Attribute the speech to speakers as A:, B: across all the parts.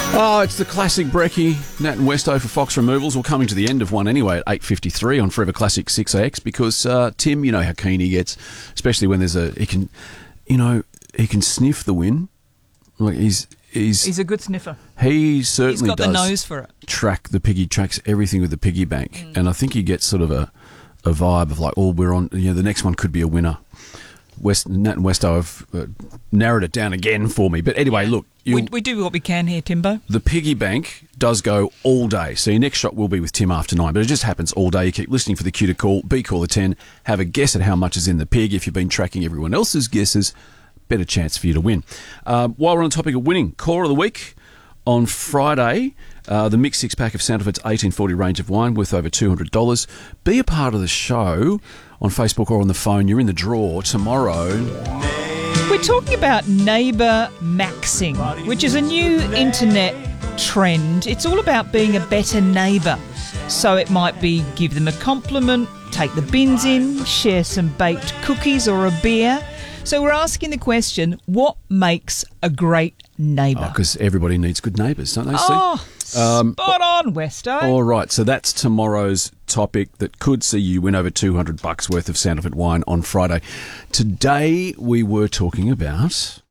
A: Oh, it's the classic brekkie. Nat and Westo for Fox Removals. We're coming to the end of one anyway at 8:53 on Forever Classic 6AX because Tim, you know how keen he gets, especially when there's he can sniff the win. Like he's
B: a good sniffer.
A: He certainly does.
B: He's got the nose for it.
A: Tracks everything with the piggy bank, and I think he gets sort of a vibe of like, oh, we're on. You know, the next one could be a winner. Nat and Westo have narrowed it down again for me. But anyway, look.
B: We do what we can here, Timbo.
A: The piggy bank does go all day. So your next shot will be with Tim after 9. But it just happens all day. You keep listening for the cue to call. Be caller 10. Have a guess at how much is in the pig. If you've been tracking everyone else's guesses, better chance for you to win. While we're on the topic of winning, caller of the week on Friday, the mixed six-pack of Sandifer's 1840 range of wine worth over $200. Be a part of the show on Facebook or on the phone. You're in the draw tomorrow.
B: We're talking about neighbour maxing, which is a new internet trend. It's all about being a better neighbour. So it might be give them a compliment, take the bins in, share some baked cookies or a beer. So we're asking the question, what makes a great neighbour?
A: Because everybody needs good neighbours, don't they, Steve?
B: Oh, spot on, Westo.
A: All right, so that's tomorrow's topic that could see you win over $200 worth of Sandifer wine on Friday. Today we were talking about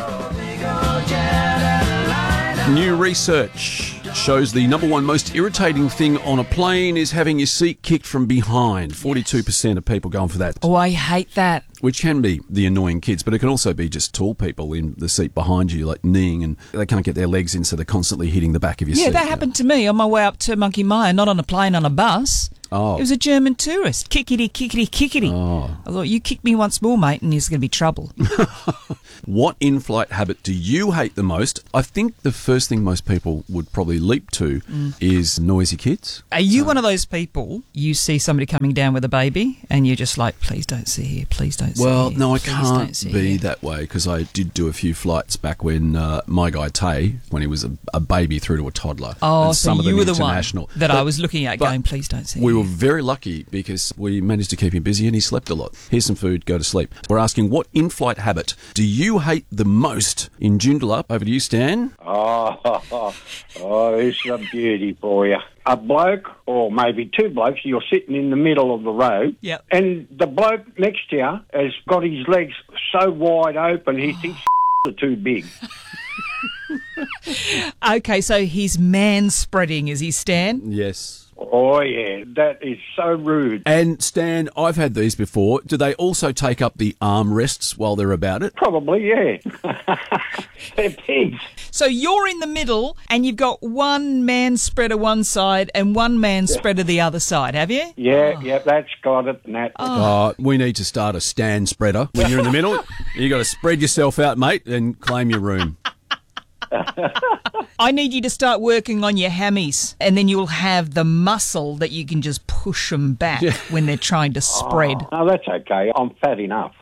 A: new research shows the number one most irritating thing on a plane is having your seat kicked from behind. 42% of people going for that.
B: Oh, I hate that.
A: Which can be the annoying kids, but it can also be just tall people in the seat behind you, like kneeing, and they can't get their legs in, so they're constantly hitting the back of your seat.
B: Yeah, that happened to me on my way up to Monkey Mia, not on a plane, on a bus.
A: Oh.
B: It was a German tourist. Kickity, kickity, kickity.
A: Oh.
B: I thought, you kick me once more, mate, and there's going to be trouble.
A: What in-flight habit do you hate the most? I think the first thing most people would probably leap to is noisy kids.
B: Are you one of those people, you see somebody coming down with a baby, and you're just like, please don't sit here, please don't sit here.
A: Well, no, I
B: please
A: can't be that way, because I did do a few flights back when my guy Tay, when he was a baby through to a toddler.
B: Oh,
A: and
B: so
A: some of
B: you
A: them
B: were the one that I was looking at going, please don't sit here.
A: We were very lucky because we managed to keep him busy and he slept a lot. Here's some food, go to sleep. We're asking, what in-flight habit do you hate the most in Joondalup? Over to you, Stan.
C: Oh, this is a beauty for you. A bloke, or maybe two blokes, you're sitting in the middle of the road,
B: Yep.
C: and the bloke next to you has got his legs so wide open he thinks are too big.
B: Okay, so he's man-spreading, is he, Stan?
A: Yes.
C: Oh, yeah, that is so rude.
A: And Stan, I've had these before. Do they also take up the armrests while they're about it?
C: Probably, yeah. They're pigs.
B: So you're in the middle, and you've got one man spreader one side and one man spreader the other side, have you?
C: Yeah, yeah, that's got it, Nat.
A: We need to start a Stan spreader. When you're in the middle, you got to spread yourself out, mate, and claim your room.
B: I need you to start working on your hammies, and then you'll have the muscle that you can just push them back when they're trying to spread.
C: Oh, that's okay. I'm fat enough.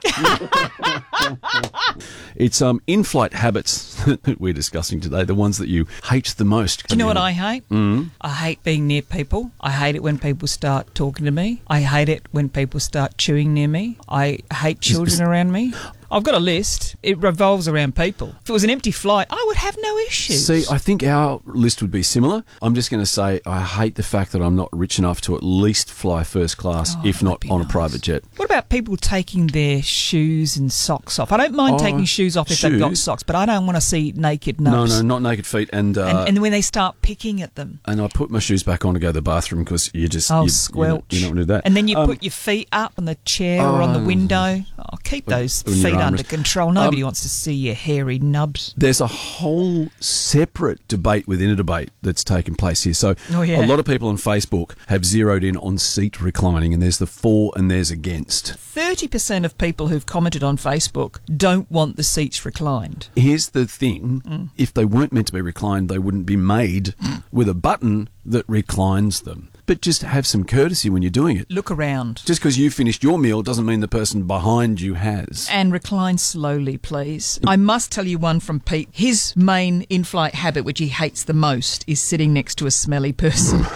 A: It's in-flight habits that we're discussing today, the ones that you hate the most.
B: Do you know what I hate? I hate being near people. I hate it when people start talking to me. I hate it when people start chewing near me. I hate children around me. I've got a list. It revolves around people. If it was an empty flight, I would have no issues.
A: See, I think our list would be similar. I'm just going to say I hate the fact that I'm not rich enough to at least fly first class, if not on a private jet.
B: What about people taking their shoes and socks off? I don't mind taking shoes off if they've got socks, but I don't want to see naked nubs.
A: No, not naked feet. And
B: when they start picking at them.
A: And I put my shoes back on to go to the bathroom because you just...
B: squelch.
A: You don't want to do that.
B: And then you put your feet up on the chair or on the window. Oh, keep those feet under control. Nobody wants to see your hairy nubs.
A: There's a whole separate debate within a debate that's taken place here. So a lot of people on Facebook have zeroed in on seat reclining, and there's the for and there's against.
B: 30% of people who've commented on Facebook don't want the seats reclined.
A: Here's the thing. If they weren't meant to be reclined, they wouldn't be made with a button that reclines them. But just have some courtesy when you're doing it.
B: Look around.
A: Just because you finished your meal doesn't mean the person behind you has.
B: And recline slowly, please. I must tell you one from Pete. His main in-flight habit, which he hates the most, is sitting next to a smelly person.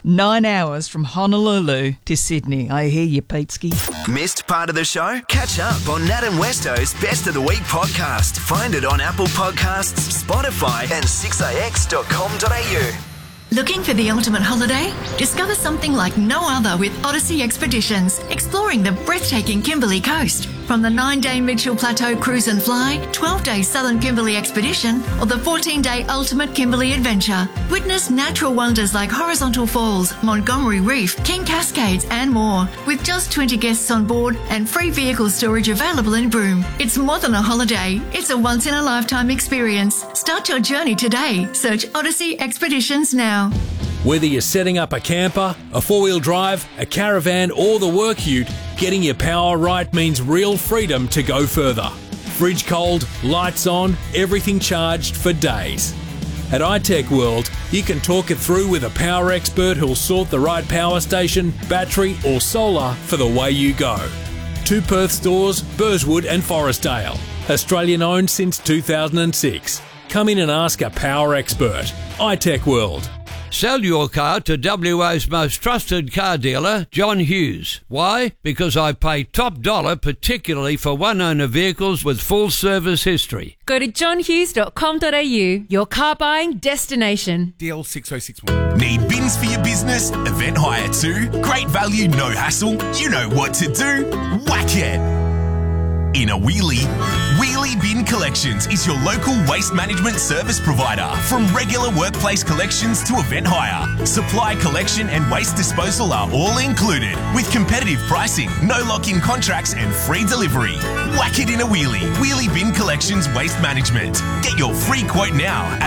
B: 9 hours from Honolulu to Sydney. I hear you, Peteski.
D: Missed part of the show? Catch up on Nat and Westo's Best of the Week podcast. Find it on Apple Podcasts, Spotify and 6ix.com.au.
E: Looking for the ultimate holiday? Discover something like no other with Odyssey Expeditions, exploring the breathtaking Kimberley coast. From the 9-day Mitchell Plateau Cruise and Fly, 12-day Southern Kimberley Expedition, or the 14-day Ultimate Kimberley Adventure. Witness natural wonders like Horizontal Falls, Montgomery Reef, King Cascades and more. With just 20 guests on board and free vehicle storage available in Broome. It's more than a holiday. It's a once-in-a-lifetime experience. Start your journey today. Search Odyssey Expeditions now.
F: Whether you're setting up a camper, a four-wheel drive, a caravan or the work ute, getting your power right means real freedom to go further. Fridge cold, lights on, everything charged for days. At iTech World, you can talk it through with a power expert who'll sort the right power station, battery or solar for the way you go. 2 Perth stores, Burswood and Forestdale. Australian owned since 2006. Come in and ask a power expert. iTech World.
G: Sell your car to WA's most trusted car dealer, John Hughes. Why? Because I pay top dollar, particularly for one-owner vehicles with full service history.
H: Go to johnhughes.com.au, your car buying destination.
I: DL 6061. Need bins for your business? Event hire too? Great value, no hassle. You know what to do. Whack it. In a wheelie, Wheelie Bin Collections is your local waste management service provider. From regular workplace collections to event hire, supply collection and waste disposal are all included. With competitive pricing, no lock-in contracts and free delivery. Whack it in a wheelie. Wheelie Bin Collections Waste Management. Get your free quote now at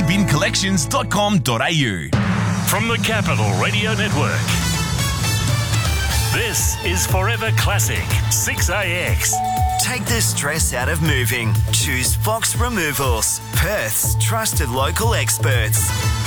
I: wheeliebincollections.com.au.
J: From the Capital Radio Network, this is Forever Classic 6AX.
D: Take the stress out of moving. Choose Fox Removals, Perth's trusted local experts.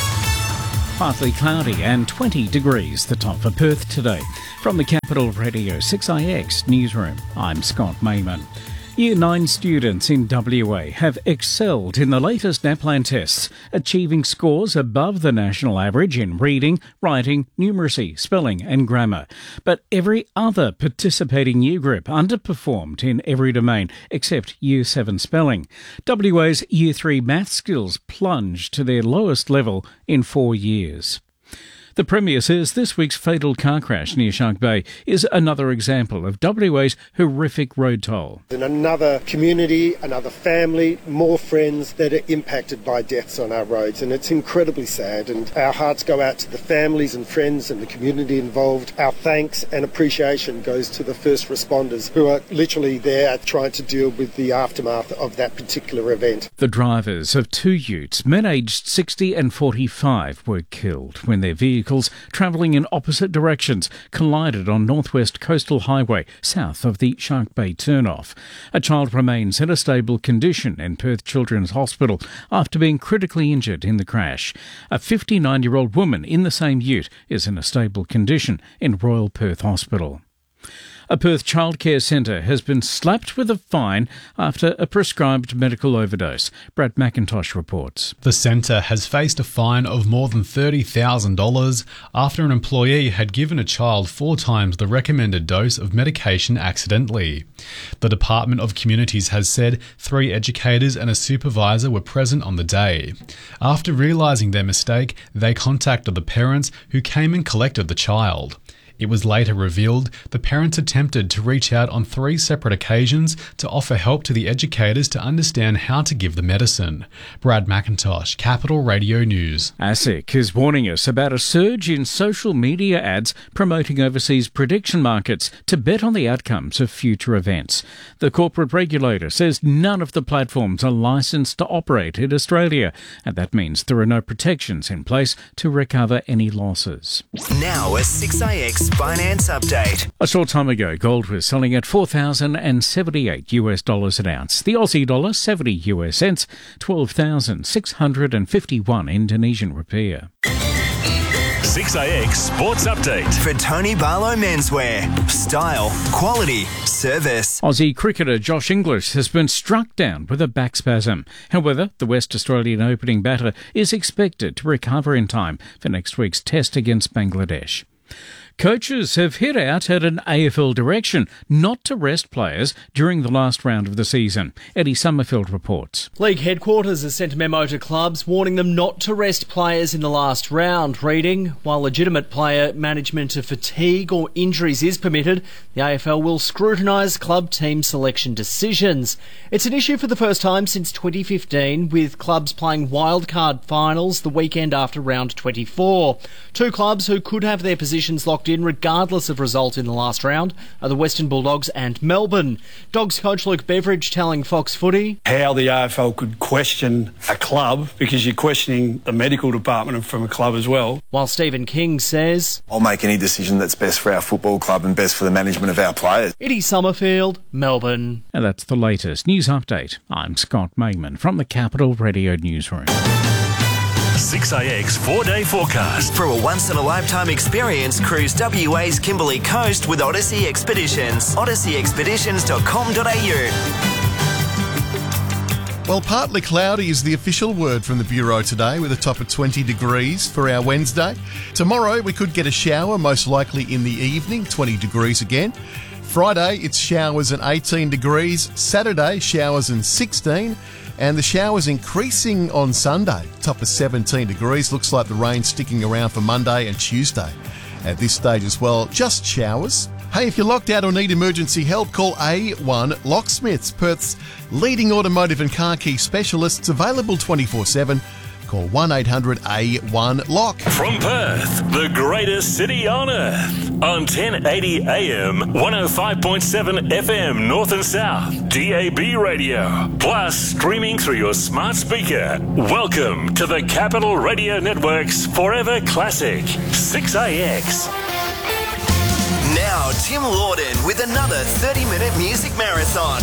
K: Partly cloudy and 20 degrees the top for Perth today. From the Capital Radio 6IX Newsroom, I'm Scott Mayman. Year 9 students in WA have excelled in the latest NAPLAN tests, achieving scores above the national average in reading, writing, numeracy, spelling and grammar. But every other participating year group underperformed in every domain except Year 7 spelling. WA's Year 3 maths skills plunged to their lowest level in 4 years. The Premier says this week's fatal car crash near Shark Bay is another example of WA's horrific road toll.
L: And another community, another family, more friends that are impacted by deaths on our roads, and it's incredibly sad, and our hearts go out to the families and friends and the community involved. Our thanks and appreciation goes to the first responders who are literally there trying to deal with the aftermath of that particular event.
K: The drivers of 2 utes, men aged 60 and 45, were killed when their vehicles travelling in opposite directions collided on Northwest Coastal Highway south of the Shark Bay turnoff. A child remains in a stable condition in Perth Children's Hospital after being critically injured in the crash. A 59-year-old woman in the same ute is in a stable condition in Royal Perth Hospital. A Perth childcare centre has been slapped with a fine after a prescribed medical overdose. Brad McIntosh reports.
M: The centre has faced a fine of more than $30,000 after an employee had given a child 4 times the recommended dose of medication accidentally. The Department of Communities has said 3 educators and a supervisor were present on the day. After realising their mistake, they contacted the parents who came and collected the child. It was later revealed the parents attempted to reach out on 3 separate occasions to offer help to the educators to understand how to give the medicine. Brad McIntosh, Capital Radio News.
K: ASIC is warning us about a surge in social media ads promoting overseas prediction markets to bet on the outcomes of future events. The corporate regulator says none of the platforms are licensed to operate in Australia, and that means there are no protections in place to recover any losses.
D: Now a 6AX Finance Update.
K: A short time ago, gold was selling at $4,078 an ounce. The Aussie dollar, 70 US cents, 12,651 Indonesian rupiah.
J: 6AX Sports Update.
D: For Tony Barlow Menswear. Style, quality, service.
K: Aussie cricketer Josh Inglis has been struck down with a back spasm. However, the West Australian opening batter is expected to recover in time for next week's test against Bangladesh. Coaches have hit out at an AFL direction not to rest players during the last round of the season. Eddie Summerfield reports.
N: League headquarters has sent a memo to clubs warning them not to rest players in the last round, reading, while legitimate player management of fatigue or injuries is permitted, the AFL will scrutinise club team selection decisions. It's an issue for the first time since 2015, with clubs playing wildcard finals the weekend after round 24. Two clubs who could have their positions locked in regardless of result in the last round are the Western Bulldogs and Melbourne. Dogs coach Luke Beveridge telling Fox Footy
O: how the AFL could question a club because you're questioning the medical department from a club as well.
N: While Stephen King says,
P: I'll make any decision that's best for our football club and best for the management of our players.
N: Eddie Summerfield, Melbourne.
K: And that's the latest news update. I'm Scott Mayman from the Capital Radio Newsroom.
J: 6AX 4-day forecast.
D: For a once-in-a-lifetime experience, cruise WA's Kimberley Coast with Odyssey Expeditions. odysseyexpeditions.com.au.
Q: Well, partly cloudy is the official word from the Bureau today, with a top of 20 degrees for our Wednesday. Tomorrow we could get a shower, most likely in the evening, 20 degrees again. Friday, it's showers and 18 degrees. Saturday, showers and 16. And the showers increasing on Sunday, top of 17 degrees. Looks like the rain sticking around for Monday and Tuesday. At this stage as well, just showers. Hey, if you're locked out or need emergency help, call A1 Locksmiths, Perth's leading automotive and car key specialists, available 24/7. Call 1-800-A1-LOCK.
J: From Perth, the greatest city on earth. On 1080 AM, 105.7 FM North and South, DAB radio. Plus, streaming through your smart speaker. Welcome to the Capital Radio Network's Forever Classic, 6AX.
D: Now, Tim Lawden with another 30-minute music marathon.